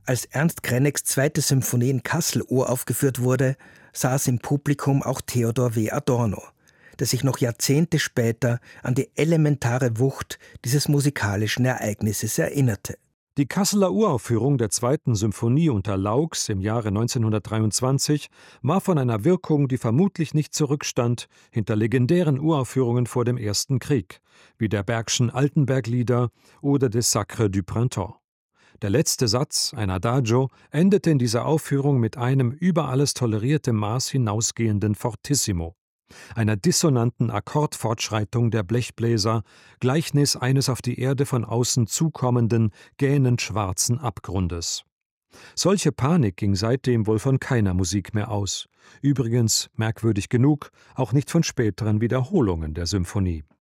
Als Ernst Kreneks 2. Symphonie in Kassel uraufgeführt wurde, saß im Publikum auch Theodor W. Adorno, der sich noch Jahrzehnte später an die elementare Wucht dieses musikalischen Ereignisses erinnerte. Die Kasseler Uraufführung der 2. Symphonie unter Laux im Jahre 1923 war von einer Wirkung, die vermutlich nicht zurückstand hinter legendären Uraufführungen vor dem Ersten Krieg, wie der Bergschen Altenberg-Lieder oder des Sacre du Printemps. Der letzte Satz, ein Adagio, endete in dieser Aufführung mit einem über alles tolerierte Maß hinausgehenden Fortissimo, einer dissonanten Akkordfortschreitung der Blechbläser, Gleichnis eines auf die Erde von außen zukommenden, gähnend schwarzen Abgrundes. Solche Panik ging seitdem wohl von keiner Musik mehr aus. Übrigens, merkwürdig genug, auch nicht von späteren Wiederholungen der Symphonie.